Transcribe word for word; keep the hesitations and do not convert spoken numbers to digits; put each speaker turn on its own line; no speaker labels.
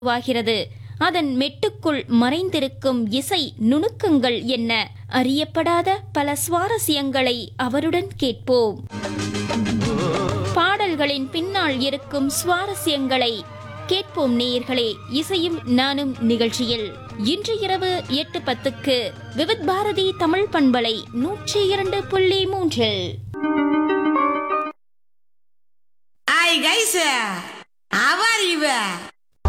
வாகிறது. அதன் மெட்டுக்குள் மறைந்திருக்கும் இசை நுணுக்கங்கள் என்ன? அறியப்படாத பல சுவாரஸ்யங்களை அவருடன் கேட்போம். பாடல்களின் பின்னால் இருக்கும் சுவாரஸ்யங்களை கேட்போம் நேயர்களே. இசையும் நானும் நிகழ்ச்சியில் இன்று இரவு எட்டு பத்துக்கு விவித் பாரதி தமிழ் பண்பலை நூற்றி இரண்டு புள்ளி மூன்றில்.
Hi guys, how are you?